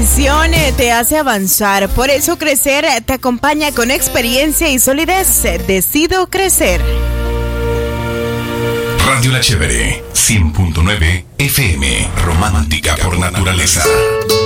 decisión te hace avanzar. Por eso crecer te acompaña con experiencia y solidez. Decido crecer. Radio La Chévere, 100.9 FM, romántica por naturaleza.